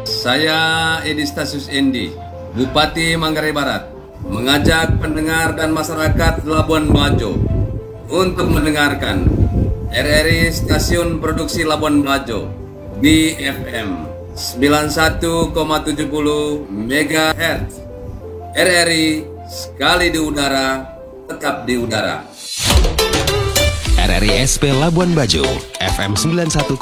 Saya Edi Stasius Endi, Bupati Manggarai Barat, mengajak pendengar dan masyarakat Labuan Bajo untuk mendengarkan RRI Stasiun Produksi Labuan Bajo BFM 91,70 MHz. RRI sekali di udara, tetap di udara. RRI SP Labuan Bajo FM 91,70